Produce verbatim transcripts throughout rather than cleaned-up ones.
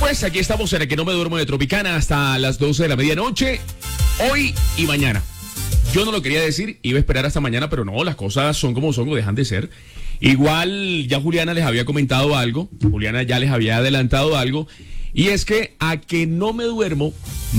pues aquí estamos en el que no me duermo de Tropicana hasta las doce de la medianoche, hoy y mañana. Yo no lo quería decir, iba a esperar hasta mañana, pero no, las cosas son como son o dejan de ser. Igual ya Juliana les había comentado algo, Juliana ya les había adelantado algo, y es que a que no me duermo,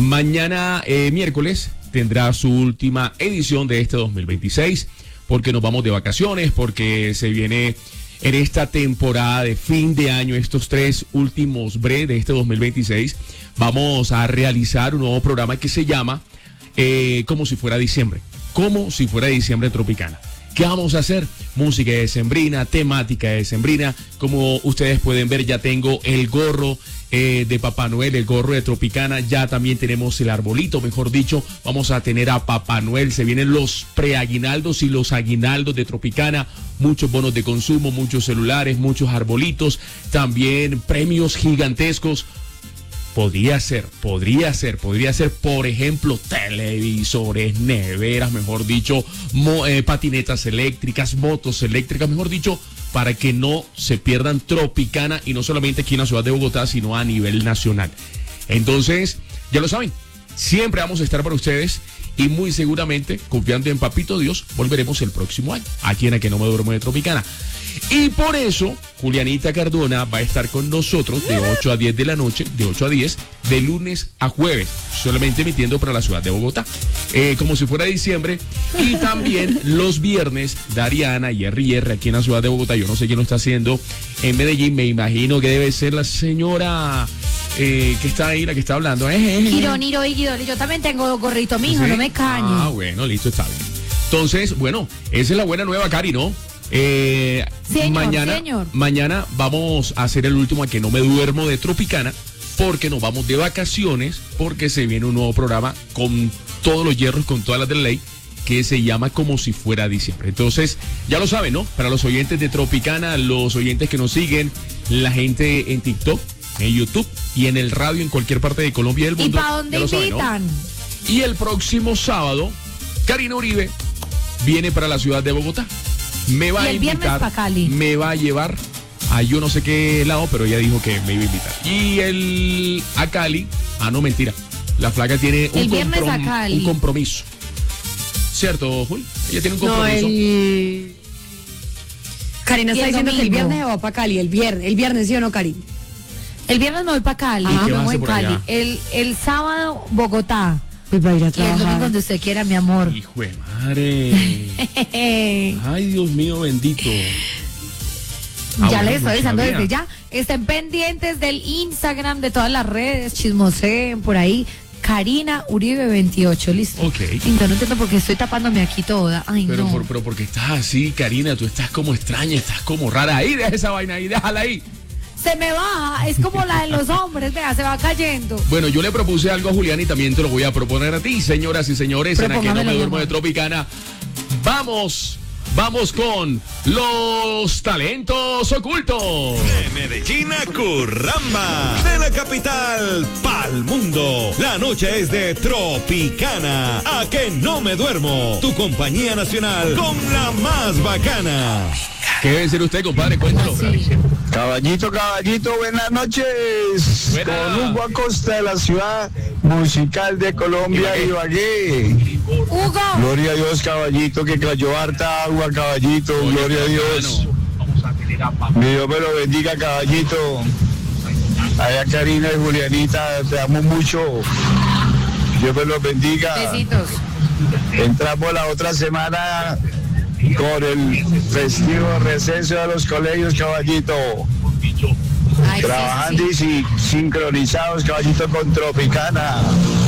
mañana eh, miércoles tendrá su última edición de este dos mil veintiséis, porque nos vamos de vacaciones, porque se viene en esta temporada de fin de año, estos tres últimos bre de este dos mil veintiséis, vamos a realizar un nuevo programa que se llama eh, Como si fuera diciembre, como si fuera diciembre Tropicana. ¿Qué vamos a hacer? Música decembrina, temática decembrina. Como ustedes pueden ver, ya tengo el gorro eh, de Papá Noel, el gorro de Tropicana. Ya también tenemos el arbolito, mejor dicho. Vamos a tener a Papá Noel. Se vienen los preaguinaldos y los aguinaldos de Tropicana. Muchos bonos de consumo, muchos celulares, muchos arbolitos. También premios gigantescos. Podría ser, podría ser, podría ser, por ejemplo, televisores, neveras, mejor dicho, mo, eh, patinetas eléctricas, motos eléctricas, mejor dicho, para que no se pierdan Tropicana, y no solamente aquí en la ciudad de Bogotá, sino a nivel nacional. Entonces, ya lo saben, siempre vamos a estar para ustedes y muy seguramente, confiando en Papito Dios, volveremos el próximo año, aquí en A Que No Me Duermo de Tropicana. Y por eso, Julianita Cardona va a estar con nosotros de ocho a diez de la noche, de ocho a diez, de lunes a jueves, solamente emitiendo para la ciudad de Bogotá, eh, como si fuera diciembre. Y también los viernes, Dariana y R R aquí en la ciudad de Bogotá. Yo no sé quién lo está haciendo en Medellín, me imagino que debe ser la señora eh, que está ahí, la que está hablando. Eh, eh, eh. Girón, Iro y Guidón, yo también tengo gorrito, mijo, ¿sí? No me cañes. Ah, bueno, listo, está bien. Entonces, bueno, esa es la buena nueva, Cari, ¿no? Eh, señor, mañana, señor. mañana vamos a hacer el último A Que No Me Duermo de Tropicana, porque nos vamos de vacaciones, porque se viene un nuevo programa con todos los hierros, con todas las de la ley, que se llama Como si fuera diciembre. Entonces, ya lo saben, ¿no? Para los oyentes de Tropicana, los oyentes que nos siguen, la gente en TikTok, en YouTube y en el radio en cualquier parte de Colombia y del mundo. ¿Y para dónde invitan? Saben, ¿no? Y el próximo sábado, Karina Uribe viene para la ciudad de Bogotá. Me va y el a invitar, viernes pa' Cali. me va a llevar a yo no sé qué lado, pero ella dijo que me iba a invitar. Y el a Cali, ah no, mentira, la flaca tiene un, el viernes comprom- a Cali. un compromiso. ¿Cierto, Jul? Ella tiene un compromiso. No, el... Karina está el diciendo que el domingo. viernes va para Cali, el viernes, el viernes, ¿sí o no, Cari? El viernes me voy para Cali, ¿Y qué me va a voy hacer en por Cali. allá? El, el sábado, Bogotá. Pues va a ir a Y el domingo trabajar. donde usted quiera, mi amor. Hijo de madre. Ay, Dios mío, bendito. Ah, ya bueno, les estoy no avisando sabía. desde ya. Estén pendientes del Instagram, de todas las redes, chismoseen por ahí. Karina Uribe veintiocho, listo. Ok. Y yo no entiendo por qué estoy tapándome aquí toda. Ay, Pero, no. por, pero porque estás así, Karina, tú estás como extraña, estás como rara. Ahí, deja esa vaina ahí, déjala ahí. Se me baja, es como la de los hombres, vea, se va cayendo. Bueno, yo le propuse algo a Julián y también te lo voy a proponer a ti, señoras y señores, en A Que No Me Duermo de Tropicana. Vamos, vamos con los talentos ocultos. De Medellín a Curramba, de la capital pa'l mundo. La noche es de Tropicana. A Que No Me Duermo, tu compañía nacional con la más bacana. ¿Qué debe ser usted, compadre? Cuéntalo. Caballito, caballito, buenas noches. Buenas. Con Hugo Acosta de la ciudad musical de Colombia, Ibagué. Hugo, Gloria a Dios, caballito, que cayó harta agua, caballito. Oye, Gloria a Dios. Mi Dios me lo bendiga, caballito. Allá Karina y Julianita, te amo mucho. Dios me los bendiga. besitos. Entramos la otra semana con el festivo receso de los colegios, caballito. Ay, sí, Trabajando sí, sí. y si- sincronizados, caballito, con Tropicana.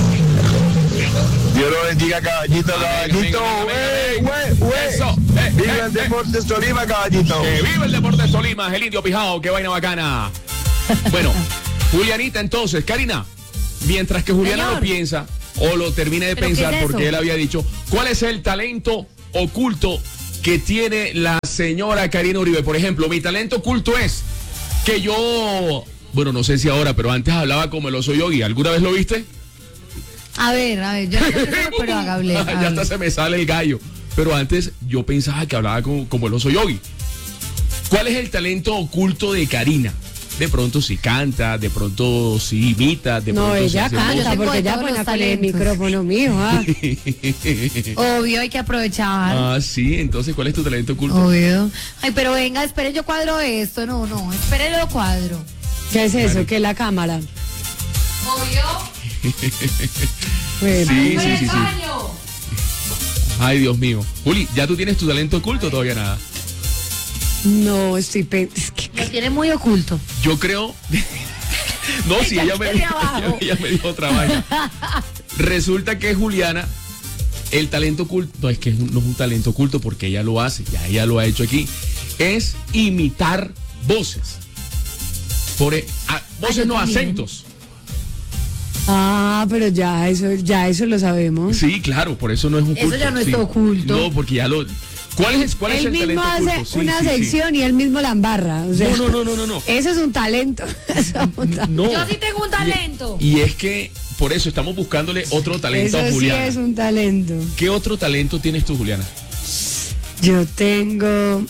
Dios lo bendiga, caballito, caballito. Amén, amén, Güey, güey, güey. Eso, eh, Viva eh, el eh. Deportes Tolima, caballito. Que vive el Deportes Tolima, el indio pijao, qué vaina bacana. Bueno, Julianita, entonces, Karina, mientras que Juliana Señor. lo piensa o lo termine de ¿Pero qué pensar, es eso? porque él había dicho, ¿cuál es el talento oculto que tiene la señora Karina Uribe? Por ejemplo, mi talento oculto es que yo, bueno, no sé si ahora, pero antes hablaba como el oso yogi. ¿Alguna vez lo viste? A ver, a ver, yo no sé, pero hágale. ya hágale. hasta se me sale el gallo. Pero antes yo pensaba que hablaba como, como el oso yogi. ¿Cuál es el talento oculto de Karina? De pronto si canta, de pronto si imita, de No, pronto si ella hace canta, Yo tengo porque de ella todos pone los con el talentos. micrófono mío. Ah. Obvio, hay que aprovechar. Ah, sí, entonces, ¿cuál es tu talento oculto? Obvio. Ay, pero venga, espere, yo cuadro esto. No, no, espere, lo cuadro. ¿Qué es eso? ¿Qué es la cámara? Obvio. Bueno, Sí, sí, sí, sí. Ay, Dios mío. Juli, ¿ya tú tienes tu talento oculto o todavía nada? No, estoy pen- es que- Lo tiene muy oculto. Yo creo. No, si ella me, tiene abajo. ella, ella me dijo otra vaina. Resulta que Juliana, el talento oculto, no es que no es un talento oculto porque ella lo hace, ya ella lo ha hecho aquí, es imitar voces. Por, e- a- voces yo no, también. acentos. Ah, pero ya eso, ya eso lo sabemos. Sí, claro, por eso no es oculto. Eso ya no es sí. oculto. No, porque ya lo. ¿Cuál es, cuál es Él el mismo talento hace oculto? Sí, una sí, sí. sección y él mismo la embarra. O sea, No, no, no, no, no, no. Eso es un talento. Eso es un talento. No. Yo sí tengo un talento. Y, y es que por eso estamos buscándole otro talento Eso a sí Juliana. es un talento. ¿Qué otro talento tienes tú, Juliana? Yo tengo.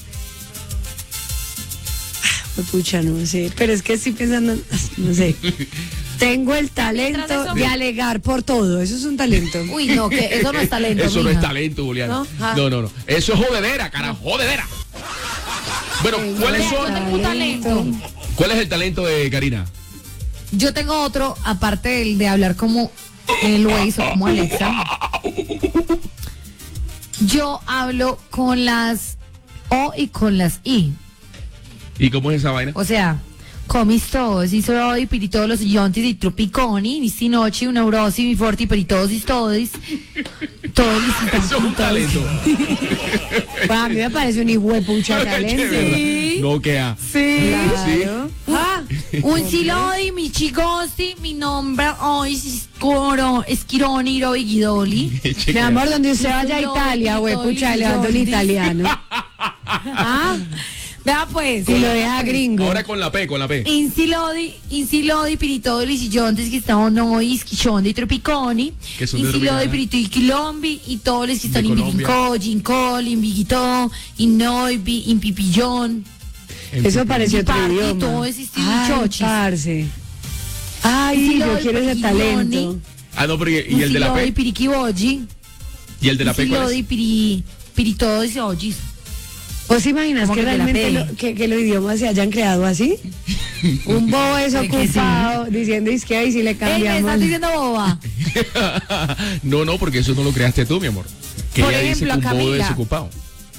Ah, pucha, no sé. Pero es que estoy pensando, no sé. Tengo el talento Mientras eso- de alegar por todo. Eso es un talento. Uy, no, que eso no es talento. Eso no es mija. talento, Juliana. ¿No? Ah. No, no, no. Eso es jodedera, carajo, jodedera. Bueno, ¿cuáles Yo son? tengo un talento. ¿Cuál es el talento de Karina? Yo tengo otro, aparte del de hablar como el Waze o como Alexa. Yo hablo con las O y con las I. ¿Y cómo es esa vaina? O sea, comis todos, y soy piri todos los yontis y tropiconi, mi sinochi, una neurosi, mi forti, peri todos y todos. Todos Eso es un talento. Pues a mí me parece un hijo de pucha talento. Sí. No queda. Sí. Claro. Ah, Un silodi, mi chigosti, mi nombre hoy es Coro, Esquironi, Roy Guidoli. mi amor, donde usted vaya a Italia, güey, pucha, le dando el italiano. Ah, Vea pues. y lo deja gringo. Ahora con la P, con la P. Insilodi, Insilodi, Piritoli, Sillontes, que están noi, Schichondi, Tropiconi. Que son de Insilodi, Tropicana. Pirito y Quilombi, y todos los que están De en Colombia. Biginco, Gincol, in Vigito, in Noibi, in Pipillón. Eso pareció otro Party, idioma. todo ese estilo Ay, chochis. parce. Ay, Sí, yo lo quiero ese del talento. Pirilloni. Ah, no, pero ¿y y el de la Insilodi, P? Piriquibogi. ¿Y el de la P cuál Insilodi, es? Piri, Piritodos y Ojis. ¿Vos imaginas ¿Cómo que que de la realmente P? lo- que, que los idiomas se hayan creado así? Un bobo que desocupado diciendo es que ahí sí le Ey, me cambiamos. estás diciendo boba. No, no, porque eso no lo creaste tú, mi amor. Que Por ella ejemplo, dice que un bobo Camila. desocupado.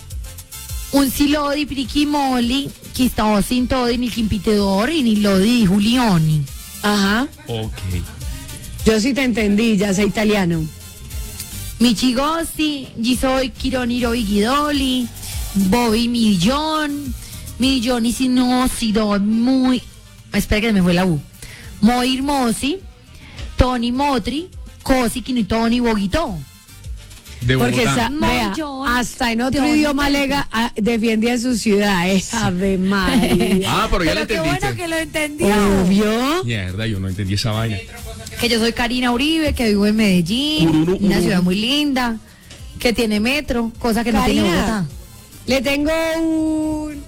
Un silodi, Piriquimoli, que estaba sin todo, ni Quimpitedor, y ni Lodi, Julioni. Ajá. Ok. Yo sí te entendí, ya sé italiano. Michigosti, Gisoy, Kironiro y Guidoli, Bobby Millón, Millón y si no, si do, muy. Espera que me fue la U. Moir Mosi, Tony Motri, Cosi, Kini Tony Boguito. De Porque Bogotá. esa- vea, Mollón, hasta en otro John idioma Lennon. lega ah, defiende a su ciudad. eh. Ave María. Ah, pero ya lo Pero qué entendiste. bueno que lo entendió. Obvio. Mierda, yo no entendí esa vaina. Que yo soy Karina Uribe, que vivo en Medellín, Ururu, una ururu. ciudad muy linda, que tiene metro, cosa que no tiene Karina, Bogotá. le tengo un,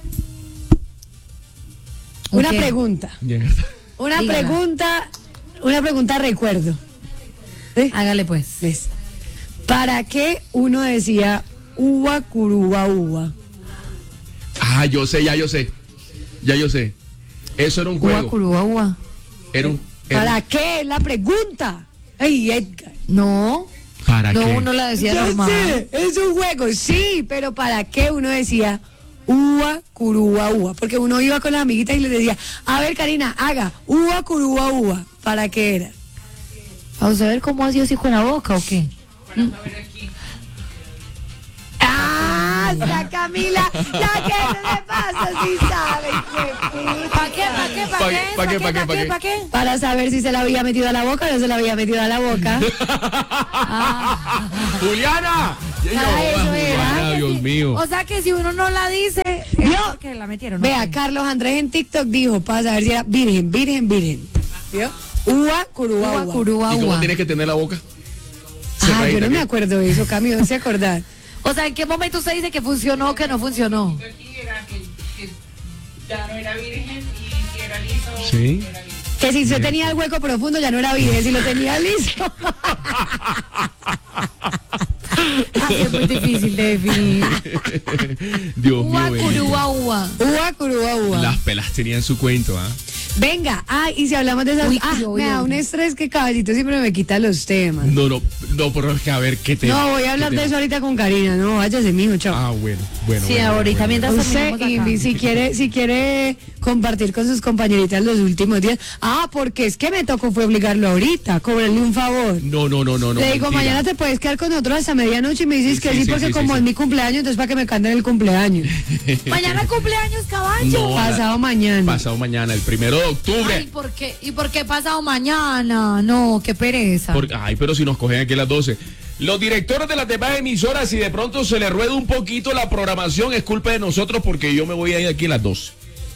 ¿Un una qué? pregunta. Mierda. Una Dígala. pregunta, una pregunta recuerdo. ¿Sí? Hágale pues. ¿Ves? ¿Para qué uno decía uva, curuba, uva? Ah, yo sé, ya yo sé. Ya yo sé. Eso era un Ua, juego. curúa, ua. Era un. era- ¿Para qué? Es la pregunta. Ay, Edgar. No, ¿Para no, qué? uno la decía Yo normal. sé, es un juego, sí, pero ¿para qué uno decía uva, curuba, uva? Porque uno iba con las amiguitas y les decía, a ver, Karina, haga uva, curuba, uva. ¿Para qué era? Vamos a ver cómo ha sido así con la boca o qué. ¡Ah! ¡Está Camila! ¡La que no le pasa! ¡Sí sabe! ¿Para qué? ¿Para qué? ¿Pa' ¿Para qué? qué? ¿Pa' qué? ¿Pa' qué? ¿Para ¿Pa' qué? qué? ¿Para qué? Para saber si se la había metido a la boca o no se la había metido a la boca. ¡Juliana! Ah, eso era. Juliana, Dios mío. O sea que si uno no la dice, es Yo- porque la metieron. ¿no? Vea, Carlos Andrés en TikTok dijo para saber si era virgen, virgen, virgen. ¿Vio? Uva, curuba, Ua, uva. curúa, ¿Y cómo ua. tienes que tener la boca? Ah, yo Cerradita, no me ¿qué? acuerdo de eso, Cami, no sé acordar. O sea, ¿en qué momento usted dice que funcionó o que no funcionó? aquí era que, que ya no era virgen y que era Sí. Que si usted tenía el hueco profundo ya no era virgen, si lo tenía listo. Ay, es muy difícil de definir. Dios Ua, mío. curúa, ua. Ua, curúa, ua. Las pelas tenían su cuento, ¿ah? Venga, ah, y si hablamos de esas... Uy, ah, yo, me yo, da yo. un estrés que Caballito siempre me quita los temas. No, no, no, pero es que a ver qué te. No, voy a hablar de eso ahorita con Karina, no, váyase, mijo, chao. Ah, bueno, bueno. Sí, bueno, ahorita bueno, mientras Usted, terminamos y acá. si quiere, si quiere compartir con sus compañeritas los últimos días. Ah, porque es que me tocó fue obligarlo ahorita, cobrarle un favor. No, no, no, no, no. Le digo, mentira. mañana te puedes quedar con nosotros hasta medianoche y me dices Sí, que sí, sí, sí, porque sí, como sí, es sí. mi cumpleaños, entonces para que me canten el cumpleaños. Mañana cumpleaños, caballo. No, Pasado mañana. Pasado mañana, el primero de octubre. Ay, ¿por qué? ¿Y por qué pasado mañana? No, qué pereza. Porque- ay, pero si nos cogen aquí a las doce. Los directores de las demás emisoras, si de pronto se les rueda un poquito la programación, es culpa de nosotros porque yo me voy a ir aquí a las doce.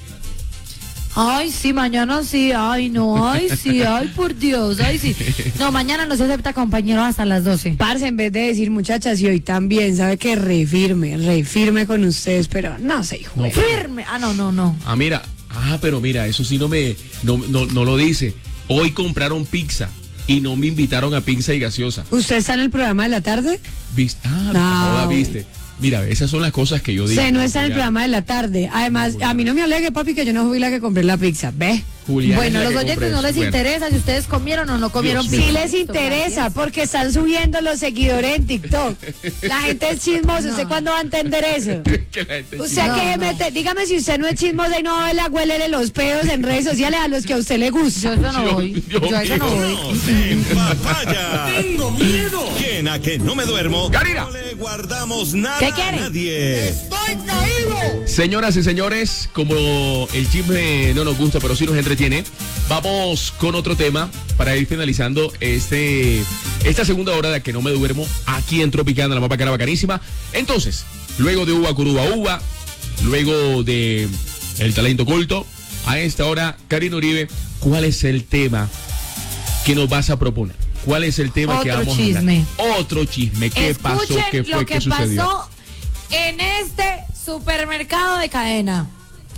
Ay, sí, mañana sí, ay, no, ay, sí, ay, por Dios, ay, sí. No, mañana no se acepta compañeros hasta las doce. Parce, en vez de decir muchachas, y hoy también, sabe que re firme, re firme con ustedes, pero no sé, hijo. No, Firme. Ah, no, no, no. Ah, mira, ah, pero mira, eso sí no me, no, no, no lo dice. Hoy compraron pizza y no me invitaron a pizza y gaseosa. ¿Usted está en el programa de la tarde? ¿Viste? Ah, No. no, viste. Mira, esas son las cosas que yo digo. Usted no está en el Juliana. programa de la tarde. Además, a mí no me alegue, papi, que yo no fui la que compré la pizza. ¿Ve? Juliana Bueno, es la los que oyentes compra no eso. les Bueno. interesa si ustedes comieron o no comieron Dios mío. Sí pizza. les interesa, porque están subiendo los seguidores en TikTok. La gente es chismosa. ¿Usted cuándo va a entender eso? Que la gente Usted No, que no. mete, dígame si usted no es chismosa y no va a la huele los pedos en redes sociales a los que a usted le Yo gusta. eso no Dios- voy. Dios Yo a eso no mío. voy. No se papaya. Tengo miedo. ¿Quién a que no me duermo? Karina. No le guardamos nada ¿Qué quiere? a nadie. Señoras y señores, como el chisme no nos gusta, pero sí nos entretiene, vamos con otro tema para ir finalizando este esta segunda hora de que no me duermo aquí en Tropicana, la mapa cara bacanísima. Entonces, luego de Uva Curuba Uva, luego de El Talento Oculto, a esta hora, Karina Uribe, ¿cuál es el tema que nos vas a proponer? ¿Cuál es el tema que Otro vamos chisme. a hablar? Otro chisme. ¿Qué pasó? Escuchen ¿Qué fue? lo que ¿Qué sucedió? pasó en este supermercado de cadena.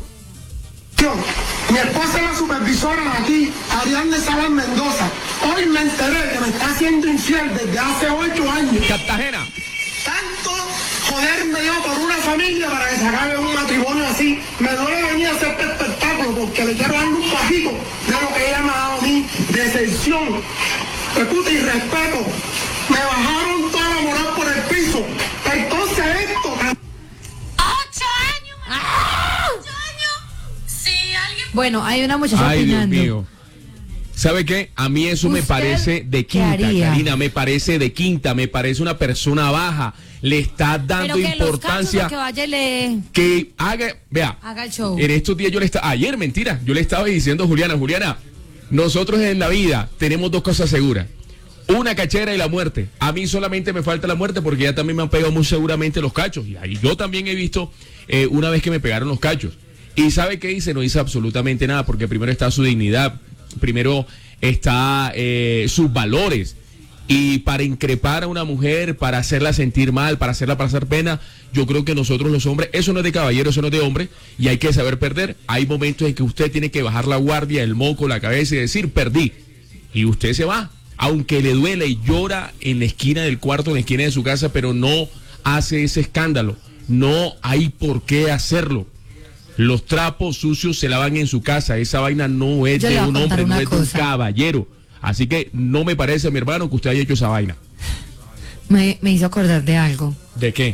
Mi esposa es la supervisora de aquí, Ariadne Salas Mendoza. Hoy me enteré que me está haciendo infiel desde hace ocho años. Cartagena. Tanto joderme yo por una familia para que se acabe un matrimonio así. Me duele venir a hacer este espectáculo porque le quiero dar un poquito de lo que ella me ha dado a mí, de excepción, respeto y respeto. Me bajaron toda la moral por el piso. Entonces esto... ¡Ocho años! ¡Ocho años! Si alguien... Bueno, hay una muchacha Ay, Dios opinando. mío. ¿Sabe qué? A mí eso me ¿Usted parece de qué quinta, haría? Karina, me parece de quinta, me parece una persona baja. Le está dando Pero que los importancia casos, que vaya y le que haga, vea, haga el show. en estos días yo le estaba, ayer, mentira, yo le estaba diciendo a Juliana, Juliana, nosotros en la vida tenemos dos cosas seguras. Una cachera y la muerte. A mí solamente me falta la muerte porque ya también me han pegado muy seguramente los cachos. Y ahí yo también he visto eh, una vez que me pegaron los cachos. Y ¿sabe qué hice? No hice absolutamente nada porque primero está su dignidad, primero está eh, sus valores. Y para increpar a una mujer, para hacerla sentir mal, para hacerla pasar pena, yo creo que nosotros los hombres, eso no es de caballero, eso no es de hombre, y hay que saber perder. Hay momentos en que usted tiene que bajar la guardia, el moco, la cabeza y decir, perdí. Y usted se va. Aunque le duele y llora en la esquina del cuarto, en la esquina de su casa, pero no hace ese escándalo. No hay por qué hacerlo. Los trapos sucios se lavan en su casa. Esa vaina no es Yo le de voy a un contar hombre, no una es de un cosa. caballero. Así que no me parece, mi hermano, que usted haya hecho esa vaina. Me, me hizo acordar de algo. ¿De qué?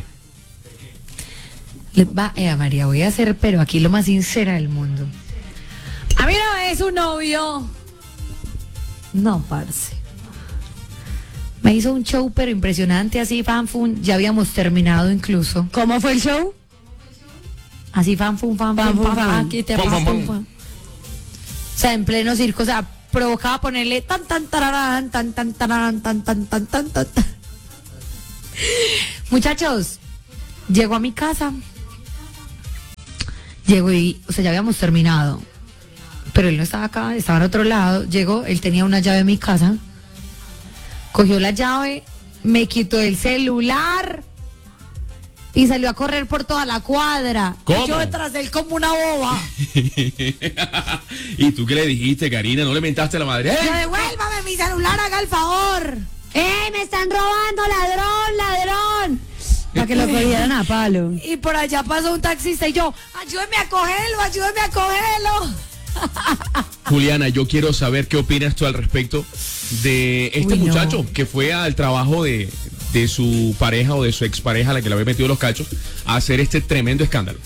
Le- Va, eh, María, voy a hacer, pero aquí lo más sincera del mundo. A mí no es un novio. No, parce. Me hizo un show, pero impresionante, así, fanfun. Ya habíamos terminado incluso. ¿Cómo fue el show? Así, fanfun, fanfun, Fan, fun, fan, fan. aquí te Fan, fan, fan, fun, fan. fan. O sea, en pleno circo, o sea, provocaba ponerle tan, tan, tararán, tan, tan, tararán, tan, tan, tan, tan, tan, tan. Muchachos, llego a mi casa. Llego y, o sea, ya habíamos terminado. Pero él no estaba acá, estaba en otro lado. Llegó, él tenía una llave en mi casa. Cogió la llave, me quitó el celular y salió a correr por toda la cuadra. ¿Cómo? Y yo detrás de él como una boba. ¿Y tú qué le dijiste, Karina? ¿No le mentaste a la madre? Yo, devuélvame mi celular, haga el favor. ¡Eh, me están robando, ladrón, ladrón! Para que lo cogieran a palo. Y por allá pasó un taxista y yo, ayúdeme a cogerlo, ayúdeme a cogerlo. Juliana, yo quiero saber qué opinas tú al respecto de este Uy, no. muchacho que fue al trabajo de, de su pareja o de su expareja, a la que le había metido los cachos, a hacer este tremendo escándalo.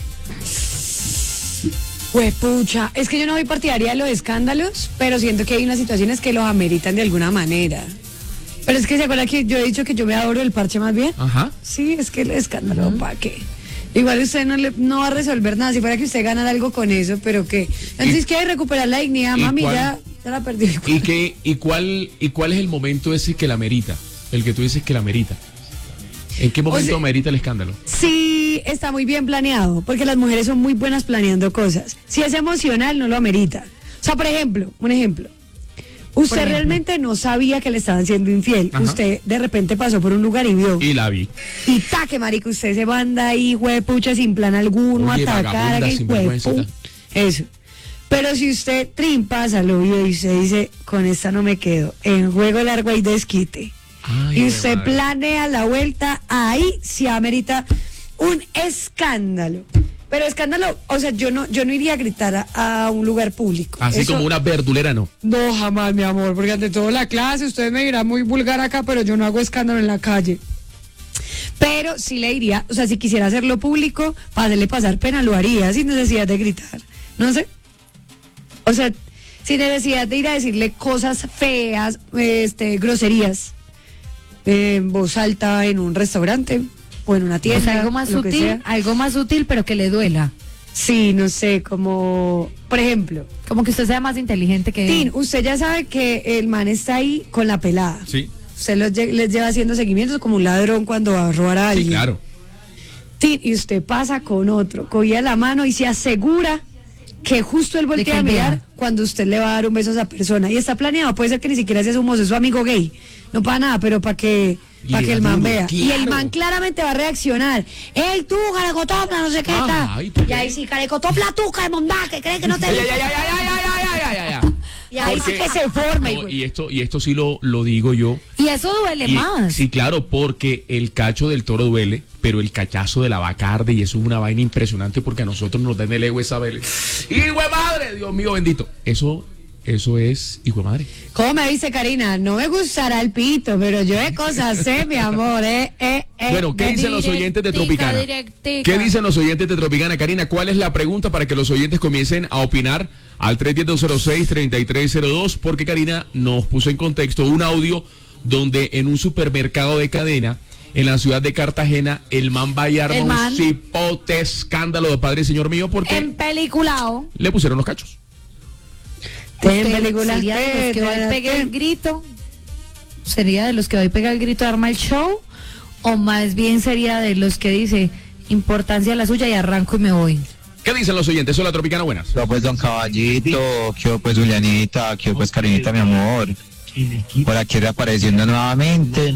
Pues pucha, es que yo no soy partidaria de los escándalos, pero siento que hay unas situaciones que los ameritan de alguna manera. Pero es que se acuerda que yo he dicho que yo me adoro el parche más bien. Ajá. Sí, es que el escándalo, ¿para qué? Igual usted no le no va a resolver nada, si fuera que usted ganara algo con eso, pero que entonces que hay que recuperar la dignidad, ¿Y mami, cuál? ya, ya la perdí. ¿Y, qué, y, cuál, ¿Y cuál es el momento ese que la merita? El que tú dices que la merita. ¿En qué momento sea- merita el escándalo? Sí, está muy bien planeado, porque las mujeres son muy buenas planeando cosas. Si es emocional, no lo amerita. O sea, por ejemplo, un ejemplo. Usted ejemplo. realmente no sabía que le estaban siendo infiel. Ajá. Usted de repente pasó por un lugar y vio. Y la vi. Y taque, marico, usted se manda ahí, huepucha, sin plan alguno, Oye, atacar vagabunda, a que sinvergüenza. huepu. Eso. Pero si usted trim pasa, lo vio y usted dice, con esta no me quedo, en juego largo hay desquite. Ay, y mi usted madre. planea la vuelta, ahí sí amerita un escándalo. Pero escándalo, o sea, yo no, yo no iría a gritar a, a un lugar público. Así Eso- como una verdulera, no. No, jamás, mi amor, porque ante todo la clase, usted me dirá muy vulgar acá, pero yo no hago escándalo en la calle. Pero sí le diría, o sea, si quisiera hacerlo público, para hacerle pasar pena, lo haría, sin necesidad de gritar. No sé. O sea, sin necesidad de ir a decirle cosas feas, este, groserías, eh, en voz alta en un restaurante o en una O tienda. sea, algo más lo que sutil, sea. algo más sutil, pero que le duela. Sí, no sé, como, por ejemplo, Como que usted sea más inteligente que Tin, él. usted ya sabe que el man está ahí con la pelada. Sí. Usted los lle- les lleva haciendo seguimientos como un ladrón cuando va a robar a Sí, alguien. claro. Tin, y usted pasa con otro, cogía la mano y se asegura que justo él voltea que a él mirar vea. cuando usted le va a dar un beso a esa persona. Y está planeado, puede ser que ni siquiera sea su mozo, es su amigo gay. No para nada, pero para que, Y para le que el da man duro, vea. Y el claro. man claramente va a reaccionar. ¡Ey, tú, carecotopla, no sé qué está! Ay, ¿por Y qué? ahí sí, carecotopla, tú, caremonda, que cree que no te... Ay, ay, ay, ay, ay, ay, ay, ay, ay, ay. Y ahí sí Porque- que se forma. No, hijo. y esto, y esto sí lo, lo digo yo. Y eso duele Y- más. Sí, claro, porque el cacho del toro duele, pero el cachazo de la vaca arde y eso es una vaina impresionante porque a nosotros nos dan el ego esa vele. ¡Hijo de madre! Dios mío bendito. Eso, eso es hijo de madre. ¿Cómo me dice Karina? No me gustará el pito, pero yo de cosas sé, mi amor, eh, eh, eh. Bueno, ¿qué dicen los oyentes de Directica, Tropicana? directica. ¿Qué dicen los oyentes de Tropicana? Karina, ¿cuál es la pregunta para que los oyentes comiencen a opinar al tres uno cero, cero seis, tres tres cero dos? Porque Karina nos puso en contexto un audio donde en un supermercado de cadena en la ciudad de Cartagena el man va y arma El man. un cipote escándalo de padre y señor mío porque En peliculao. le pusieron los cachos. Ten Usted películas, sería de los que va y ten, pega el ten. grito. ¿Sería de los que va y pega el grito, arma el show? ¿O más bien sería de los que dice importancia la suya y arranco y me voy? ¿Qué dicen los oyentes? Hola Tropicana, buenas. Yo pues don Caballito, yo pues Julianita, yo pues Karinita mi amor, por aquí reapareciendo nuevamente.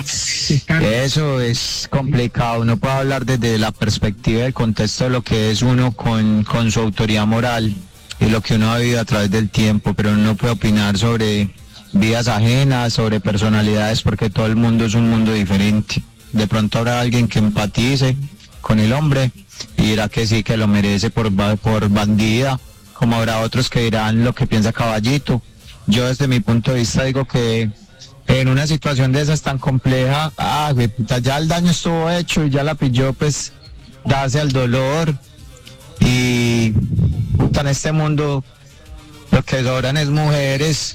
Eso es complicado, uno puede hablar desde la perspectiva del contexto de lo que es uno con, con su autoridad moral y lo que uno ha vivido a través del tiempo, pero uno no puede opinar sobre vidas ajenas, sobre personalidades, porque todo el mundo es un mundo diferente. De pronto habrá alguien que empatice con el hombre y dirá que sí, que lo merece por, ba- por bandida, como habrá otros que dirán lo que piensa Caballito. Yo desde mi punto de vista digo que en una situación de esas tan compleja, ah, güey, puta, ya el daño estuvo hecho y ya la pilló, pues darse al dolor y puta, en este mundo lo que sobran es mujeres.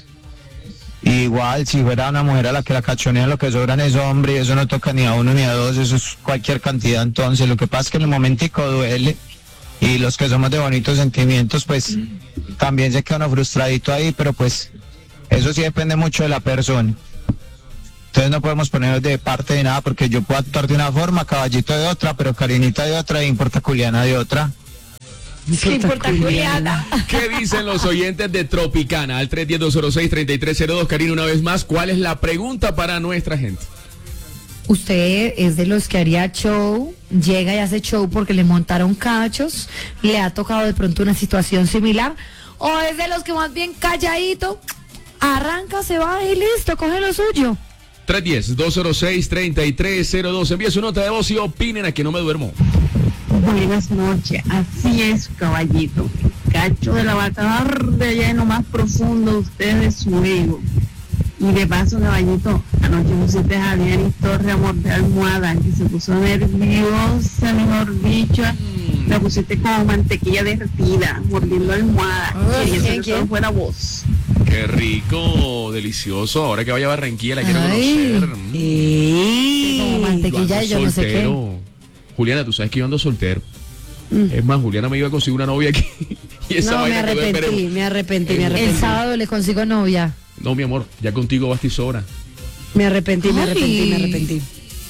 Igual si fuera una mujer a la que la cachonean, lo que sobran es hombre y eso no toca ni a uno ni a dos, eso es cualquier cantidad. Entonces lo que pasa es que en el momentico duele y los que somos de bonitos sentimientos pues también se queda uno frustradito ahí, pero pues eso sí depende mucho de la persona. Entonces no podemos poner de parte de nada porque yo puedo actuar de una forma, Caballito de otra, pero Karinita de otra y importa Juliana de otra. ¿Qué importa, Juliana? ¿Qué dicen los oyentes de Tropicana? Al tres uno cero, cero seis, tres tres cero dos. Karina, una vez más, ¿cuál es la pregunta para nuestra gente? ¿Usted es de los que haría show, llega y hace show porque le montaron cachos, le ha tocado de pronto una situación similar? ¿O es de los que más bien calladito, arranca, se va y listo, coge lo suyo? tres uno cero, dos cero seis, tres tres cero dos. Envíe su nota de voz y opinen a que no me duermo. Buenas noches, así es, caballito. Cacho de la vaca de allá en lo más profundo de ustedes, su ego. Y de paso, caballito, anoche pusiste a Javier Torre a morder almohada, que se puso nerviosa, mejor dicho. La pusiste como mantequilla derretida, mordiendo almohada. Ay, Quería ¿quién, que todo quién? fuera vos. Qué rico, delicioso. Ahora que vaya a Barranquilla la quiero Ay, conocer. Mm. sí, como mantequilla Yo y yo ando no sé qué. soltero. Juliana, tú sabes que yo ando soltero. Es más, Juliana me iba a conseguir una novia aquí. Y esa No, me vaina quedó en arrepentí, veremos. me arrepentí, me El arrepentí. El sábado le consigo novia. No, mi amor, ya contigo basta y sobra. Me arrepentí, me Ay. arrepentí, me arrepentí.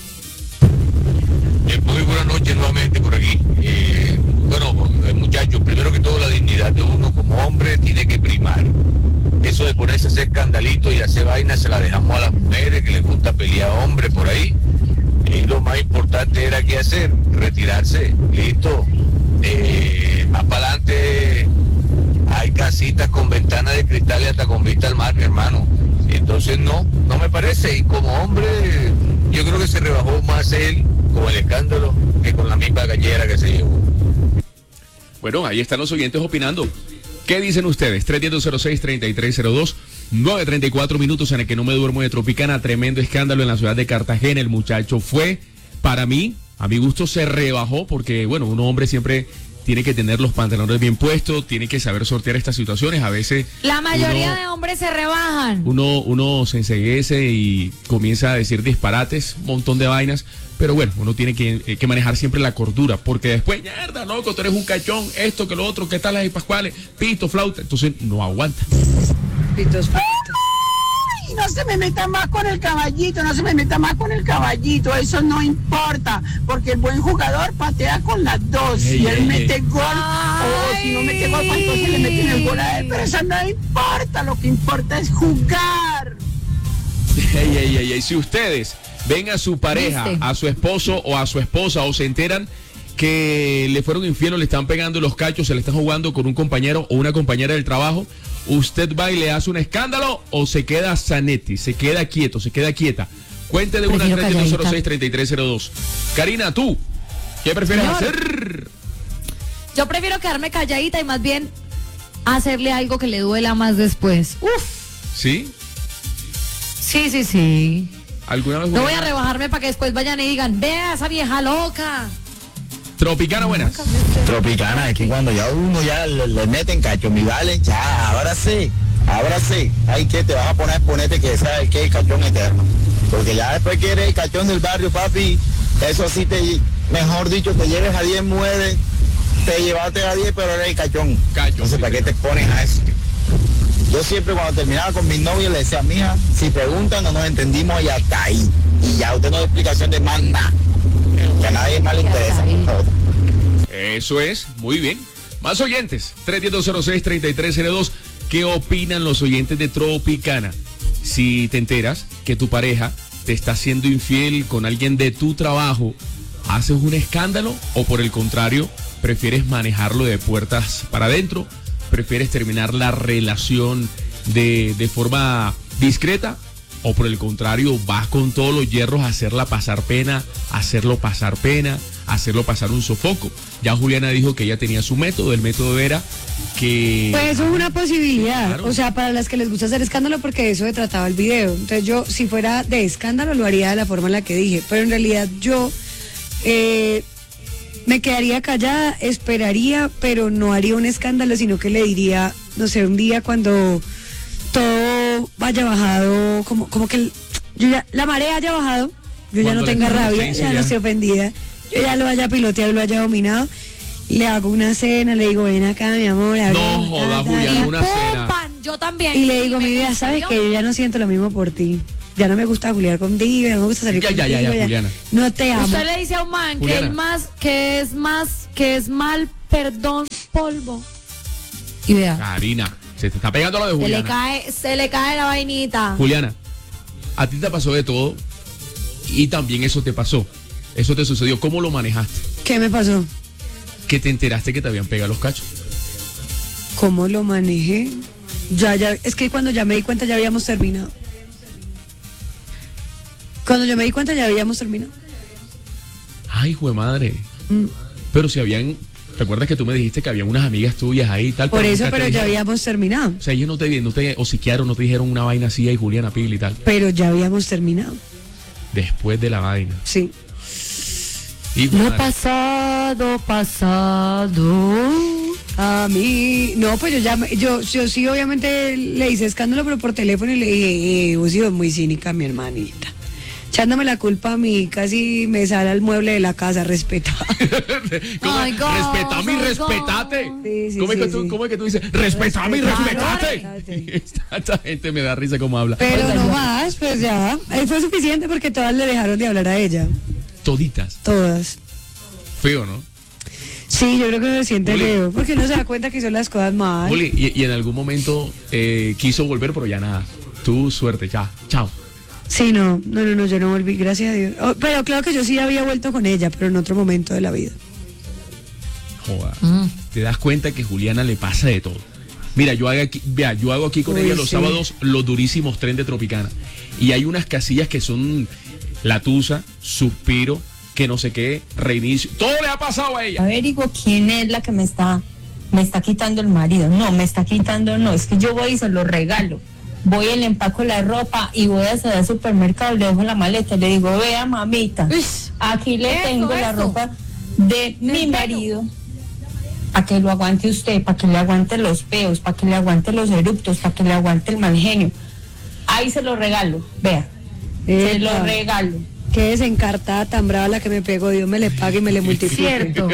Eh, muy buenas noches nuevamente por aquí. Eh, bueno, eh, muchachos, primero que todo la dignidad de uno como hombre tiene que primar. Eso de ponerse a hacer escandalito y hacer vainas se la dejamos a las mujeres que les gusta pelear a hombres por ahí. Y lo más importante era qué hacer, retirarse, listo. Eh, más para adelante hay casitas con ventanas de cristal y hasta con vista al mar, mi hermano. Entonces no, no me parece. Y como hombre, yo creo que se rebajó más él con el escándalo que con la misma gallera que se llevó. Bueno, ahí están los oyentes opinando. ¿Qué dicen ustedes? tres uno cero seis, tres tres cero dos, nueve treinta y cuatro minutos en el que no me duermo de Tropicana. Tremendo escándalo en la ciudad de Cartagena. El muchacho fue, para mí, a mi gusto, se rebajó porque, bueno, un hombre siempre tiene que tener los pantalones bien puestos, tiene que saber sortear estas situaciones. A veces La mayoría uno- de hombres se rebajan. Uno, uno se enceguece y comienza a decir disparates, un montón de vainas, pero bueno, uno tiene que, eh, que manejar siempre la cordura, porque después, mierda, loco, tú eres un cachón, esto, que lo otro, ¿qué tal las pascuales? Pito, flauta, entonces no aguanta. Pitos, pitos. Ay, no se me meta más con el caballito, no se me meta más con el caballito, eso no importa, porque el buen jugador patea con las dos, Ey, si él ey, mete ey. gol, o si no mete gol, pues entonces le meten el gol a él, pero eso no importa, lo que importa es jugar. Ey, ey, ey, ey, si ustedes ven a su pareja, ¿Viste? a su esposo o a su esposa o se enteran que le fueron infiel o le están pegando los cachos, se le están jugando con un compañero o una compañera del trabajo, ¿usted va y le hace un escándalo o se queda sanetti, se queda quieto, se queda quieta? Cuente de una Prefiero tres uno cero seis, calladita. tres tres cero dos. Karina, ¿tú qué prefieres Señor. hacer? Yo prefiero quedarme calladita y más bien hacerle algo que le duela más después. Uf, ¿Sí? sí, sí, sí. ¿Alguna vez? No voy a Juliana? rebajarme para que después vayan y digan, vea esa vieja loca. Tropicana, buenas. Tropicana, es que cuando ya uno ya le, le meten cacho, mi vale, ya, ahora sí, ahora sí, hay que te vas a poner a ponerte que sabes que el cachón eterno. Porque ya después que eres el cachón del barrio, papi, eso sí te, mejor dicho, te lleves a diez mujeres, te llevaste a diez, pero eres el cachón. Cacho, Entonces, sí, ¿para qué señor. te pones a eso? Yo siempre cuando terminaba con mis novios le decía, mija, si preguntan no nos entendimos y hasta ahí. Y ya usted no da explicación de más nada. Que a nadie más le interesa. ahí. Eso es, muy bien. Más oyentes, tres uno cero seis, tres tres cero dos. ¿Qué opinan los oyentes de Tropicana? Si te enteras que tu pareja te está haciendo infiel con alguien de tu trabajo, ¿haces un escándalo o por el contrario, prefieres manejarlo de puertas para adentro? ¿Prefieres terminar la relación de, de forma discreta? ¿O por el contrario, vas con todos los hierros a hacerla pasar pena, hacerlo pasar pena, hacerlo pasar un sofoco? Ya Juliana dijo que ella tenía su método, el método era que... Pues eso es una posibilidad, Claro. o sea, para las que les gusta hacer escándalo, porque de eso se trataba el video. Entonces yo, si fuera de escándalo, lo haría de la forma en la que dije, pero en realidad yo eh, me quedaría callada, esperaría, pero no haría un escándalo, sino que le diría, no sé, un día cuando todo vaya bajado, como, como que el- yo ya, la marea haya bajado, yo ya Cuando no la tenga rabia, conciencia ya no ya- estoy ofendida, yo ya lo haya piloteado, lo haya dominado, le hago una cena, le digo, ven acá, mi amor, No hablemos, joda, ta, ta, Juliana, ta". una cena. Pan, yo también. Y le digo, me mi vida, gusta, sabes ¿yo? que yo ya no siento lo mismo por ti. Ya no me gusta juliar contigo, ya no me gusta salir Ya, ya, contigo. ya, ya, Juliana. No te amo. Usted le dice a un man que Juliana. es más, que es más, que es mal, perdón, polvo. Y vea, Karina, se te está pegando lo de se le Juliana. cae, se le cae la vainita. Juliana, a ti te pasó de todo y también eso te pasó. Eso te sucedió. ¿Cómo lo manejaste? ¿Qué me pasó? Que te enteraste que te habían pegado los cachos. ¿Cómo lo manejé? Ya, ya, es que cuando ya me di cuenta ya habíamos terminado. Cuando yo me di cuenta ya habíamos terminado. Ay, jue madre. Mm. Pero si habían, ¿recuerdas que tú me dijiste que había unas amigas tuyas ahí y tal? Por eso, nunca te pero ya dijeron? habíamos terminado. O sea, ellos no te, no te hociquearon, no te dijeron una vaina así, y Juliana Pil y tal. Pero ya habíamos terminado. Después de la vaina. Sí. Y, Lo madre, pasado, pasado. A mí, no, pues yo ya, me- yo, yo sí obviamente le hice escándalo, pero por teléfono y le dije, eh, vos sos muy cínica, mi hermanita. Echándome la culpa a mí, casi me sale al mueble de la casa, respeta. ¿Cómo? Ay, God, Respetame y ay, respetate. God. Sí, sí, ¿Cómo, es sí, que tú, sí. ¿Cómo es que tú dices? Respetame y Respetame, respetate. Esta, esta gente me da risa como habla. Pero no más, pues ya. Ahí fue suficiente porque todas le dejaron de hablar a ella. Toditas. Todas. Feo, ¿no? Sí, yo creo que se siente Juli. feo, porque uno se da cuenta que hizo las cosas mal. Juli, y, y en algún momento eh, quiso volver, pero ya nada. Tu suerte, ya. Chao. Sí, no, no, no, no, yo no volví, gracias a Dios. Oh, pero claro que yo sí había vuelto con ella, pero en otro momento de la vida. Joda. Mm. Te das cuenta que Juliana le pasa de todo. Mira, yo hago aquí, vea, yo hago aquí con Uy, ella los sí. sábados los durísimos tren de Tropicana. Y hay unas casillas que son La Tusa, Suspiro, que no sé qué, Reinicio. Todo le ha pasado a ella. Averiguo quién es la que me está, me está quitando el marido. No, me está quitando, no, es que yo voy y se lo regalo. Voy y le empaco la ropa y voy hacia el supermercado, le dejo la maleta, le digo, vea mamita, aquí le Eso, tengo la eso. ropa de mi pelo. marido. Para que lo aguante usted, para que le aguante los peos, para que le aguante los eruptos, para que le aguante el mal genio. Ahí se lo regalo, vea, se lo Epa. regalo. Qué desencartada tan brava la que me pegó, Dios me le pague y me le multiplique. Cierto.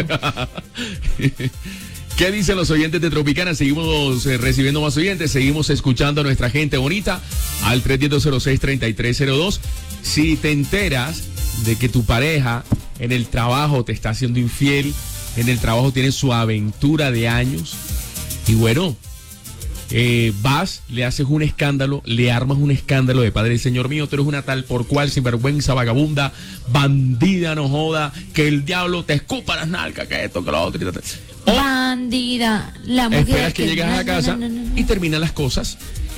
¿Qué dicen los oyentes de Tropicana? Seguimos eh, recibiendo más oyentes, seguimos escuchando a nuestra gente bonita al tres uno cero, cero seis, tres tres cero dos. Si te enteras de que tu pareja en el trabajo te está haciendo infiel, en el trabajo tiene su aventura de años, y bueno, eh, vas, le haces un escándalo, le armas un escándalo de padre, Señor mío, tú eres una tal por cual, sinvergüenza, vagabunda, bandida, no joda, que el diablo te escupa las nalgas, que esto, que lo otro. y tal, tal. O Bandida, la mujer. esperas que llegas a la casa no, no, no, no. y terminan las cosas,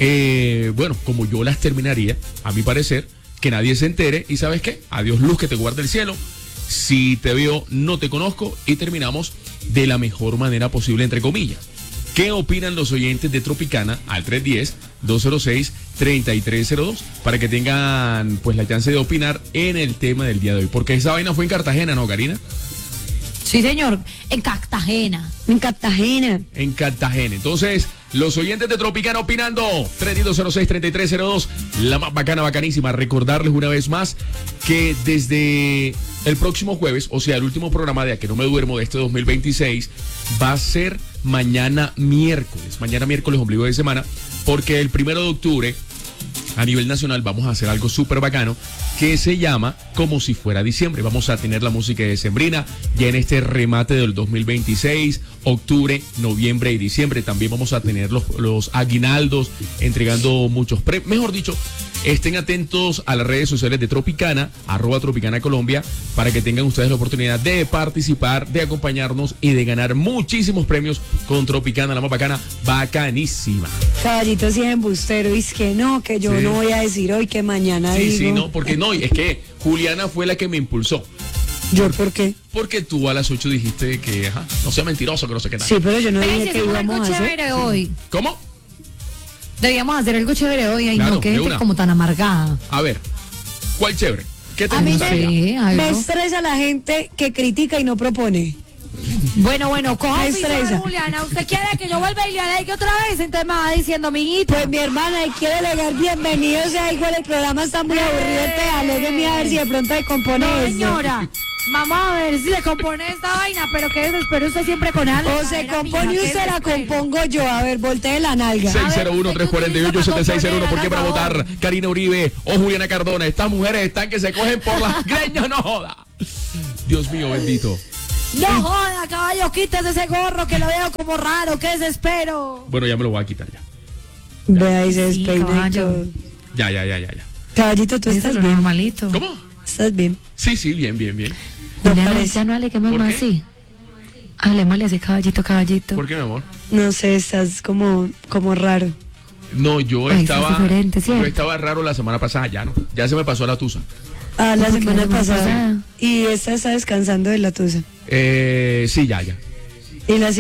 eh, bueno, como yo las terminaría, a mi parecer, que nadie se entere, y ¿sabes qué? Adiós luz que te guarde el cielo. Si te veo, no te conozco, y terminamos de la mejor manera posible, entre comillas. ¿Qué opinan los oyentes de Tropicana al tres uno cero, dos cero seis, tres tres cero dos para que tengan pues la chance de opinar en el tema del día de hoy? Porque esa vaina fue en Cartagena, ¿no, Karina? Sí, señor, en Cartagena. En Cartagena. En Cartagena. Entonces, los oyentes de Tropicana opinando. tres uno cero seis, tres tres cero dos. La más bacana, bacanísima. Recordarles una vez más que desde el próximo jueves, o sea, el último programa de A Que No Me Duermo de este dos mil veintiséis, va a ser mañana miércoles. Mañana miércoles, ombligo de semana. Porque el primero de octubre, a nivel nacional, vamos a hacer algo súper bacano que se llama Como Si Fuera Diciembre. Vamos a tener la música de Sembrina ya en este remate del dos mil veintiséis, octubre, noviembre y diciembre. También vamos a tener los, los aguinaldos, entregando muchos premios. Mejor dicho, estén atentos a las redes sociales de Tropicana, arroba Tropicana Colombia, para que tengan ustedes la oportunidad de participar, de acompañarnos y de ganar muchísimos premios con Tropicana, la más bacana, bacanísima. Caballito sí es embustero, y es que no, que yo Sí. no voy a decir hoy que mañana Sí, digo. sí, no, porque no, es que Juliana fue la que me impulsó. ¿Yo por qué? Porque tú a las ocho dijiste que, ajá, no sea mentiroso, que no sé qué tal. Sí, pero yo no Pero dije si que hacemos íbamos algo a hacer. chévere hoy. ¿Cómo? Debíamos hacer algo chévere hoy. Ay, Claro, no, que de gente una. como tan amargada. A ver, ¿cuál chévere? ¿Qué te A mí gusta? me- Sí, algo. Me estresa la gente que critica y no propone. Bueno, bueno, coja Me oficio de estresa. Juliana. ¿Usted quiere que yo vuelva y le alegue otra vez? Entonces me va diciendo, amiguito. Pues mi hermana, y quiere legar bienvenido, o sea, igual el programa está muy aburrido, te alégueme a ver si de pronto se compone No, eso. señora. Vamos a ver si le compone esta vaina, pero que desespero usted siempre con algo. O se compone usted, la compongo yo. A ver, voltee la nalga. seis cero uno, tres cuatro ocho, siete seis cero uno. ¿Por qué para votar? Karina Uribe o Juliana Cardona. Estas mujeres están que se cogen por las greñas, no joda. Dios mío, bendito. No joda, caballo, quítese ese gorro que lo veo como raro, qué desespero. Bueno, ya me lo voy a quitar ya. Vea, y se Sí, despeina y caballo. todo. Ya, ya, ya, ya, ya. Caballito, tú Eso estás es lo bien. normalito. ¿Cómo? ¿estás bien? Sí, sí, bien, bien, bien. Juliana, parece. ya no aleguemos ¿Por más qué? así. Hablemosle así, caballito, caballito. ¿Por qué, mi amor? No sé, estás como, como raro. No, yo Ay, eso es estaba. diferente, ¿cierto? Yo estaba raro la semana pasada, ya no. Ya se me pasó la tusa. Ah, la ¿Por qué semana la semana pasada. pasada? Y esta está descansando de la tusa. Eh, sí, ya, ya. Y la